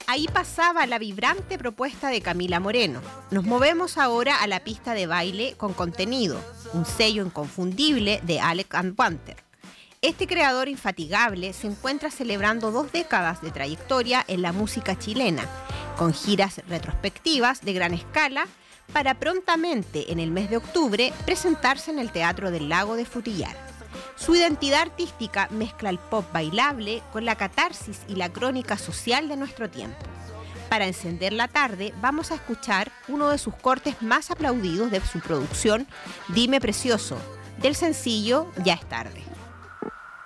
Ahí pasaba la vibrante propuesta de Camila Moreno. Nos movemos ahora a la pista de baile con contenido, un sello inconfundible de Alec and Panther. Este creador infatigable se encuentra celebrando 2 décadas de trayectoria en la música chilena, con giras retrospectivas de gran escala, para prontamente, en el mes de octubre, presentarse en el Teatro del Lago de Frutillar. Su identidad artística mezcla el pop bailable con la catarsis y la crónica social de nuestro tiempo. Para encender la tarde, vamos a escuchar uno de sus cortes más aplaudidos de su producción, Dime Precioso, del sencillo Ya es tarde.